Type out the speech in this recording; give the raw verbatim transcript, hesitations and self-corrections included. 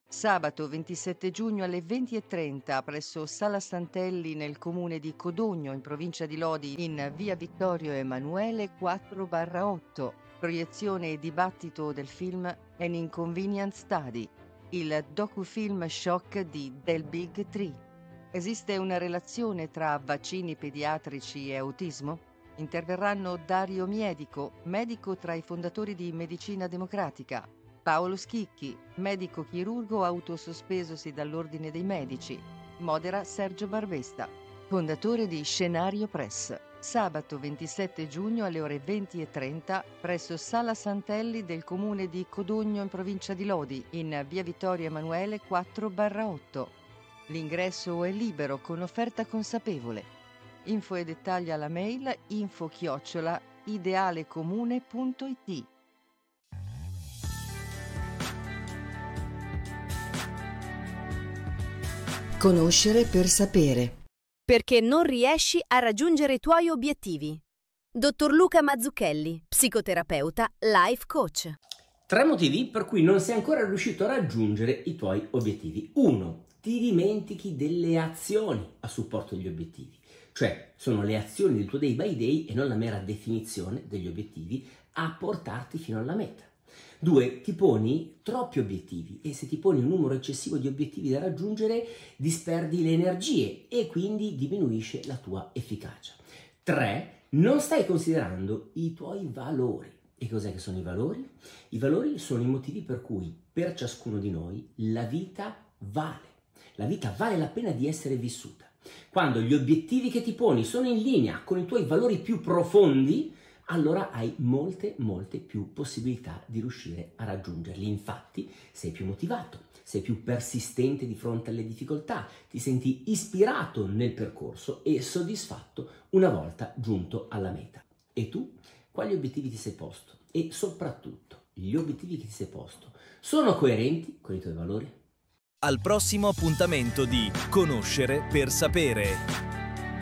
Sabato ventisette giugno alle venti e trenta presso Sala Santelli nel comune di Codogno in provincia di Lodi in via Vittorio Emanuele quattro barra otto. Proiezione e dibattito del film An Inconvenient Study, il docufilm shock di Del Big Tree. Esiste una relazione tra vaccini pediatrici e autismo? Interverranno Dario Miedico, medico tra i fondatori di Medicina Democratica, Paolo Schicchi, medico chirurgo autosospesosi dall'Ordine dei Medici. Modera Sergio Barbesta, fondatore di Scenario Press. Sabato ventisette giugno alle ore venti e trenta presso Sala Santelli del comune di Codogno in provincia di Lodi in via Vittorio Emanuele quattro barra otto. L'ingresso è libero con offerta consapevole. Info e dettagli alla mail info chiocciola idealecomune punto it. Conoscere per sapere. Perché non riesci a raggiungere i tuoi obiettivi. Dottor Luca Mazzucchelli, psicoterapeuta, life coach. Tre motivi per cui non sei ancora riuscito a raggiungere i tuoi obiettivi. Uno, ti dimentichi delle azioni a supporto degli obiettivi. Cioè, sono le azioni del tuo day by day e non la mera definizione degli obiettivi a portarti fino alla meta. Due, ti poni troppi obiettivi e se ti poni un numero eccessivo di obiettivi da raggiungere disperdi le energie e quindi diminuisce la tua efficacia. Tre, non stai considerando i tuoi valori. E cos'è che sono i valori? I valori sono i motivi per cui per ciascuno di noi la vita vale. La vita vale la pena di essere vissuta. Quando gli obiettivi che ti poni sono in linea con i tuoi valori più profondi, allora hai molte, molte più possibilità di riuscire a raggiungerli. Infatti, sei più motivato, sei più persistente di fronte alle difficoltà, ti senti ispirato nel percorso e soddisfatto una volta giunto alla meta. E tu? Quali obiettivi ti sei posto? E soprattutto, gli obiettivi che ti sei posto sono coerenti con i tuoi valori? Al prossimo appuntamento di Conoscere per sapere.